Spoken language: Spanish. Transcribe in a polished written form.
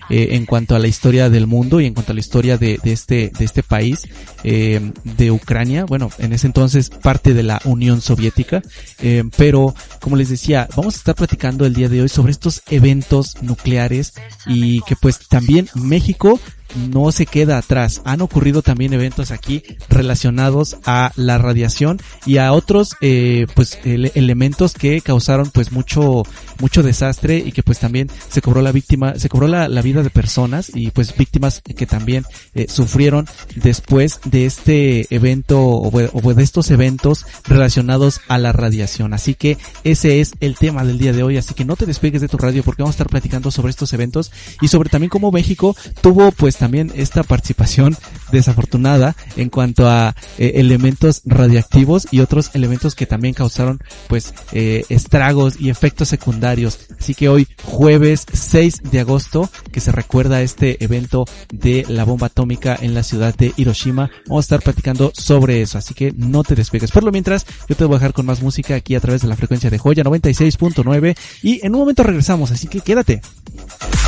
en cuanto a la historia del mundo y en cuanto a la historia de este país, de Ucrania, bueno, en ese entonces parte de la Unión Soviética, pero como les decía, vamos a estar platicando el día de hoy sobre estos eventos nucleares y que pues también México no se queda atrás. Han ocurrido también eventos aquí relacionados a la radiación y a otros elementos que causaron pues mucho desastre y que pues también se cobró la vida de personas y pues víctimas que también sufrieron después de este evento o de estos eventos relacionados a la radiación. Así que ese es el tema del día de hoy, así que no te despegues de tu radio porque vamos a estar platicando sobre estos eventos y sobre también cómo México tuvo pues también esta participación desafortunada en cuanto a elementos radiactivos y otros elementos que también causaron pues estragos y efectos secundarios. Así que hoy, jueves 6 de agosto, que se recuerda este evento de la bomba atómica en la ciudad de Hiroshima, vamos a estar platicando sobre eso, así que no te despegues. Por lo mientras, yo te voy a dejar con más música aquí a través de la frecuencia de Joya 96.9 y en un momento regresamos, así que quédate.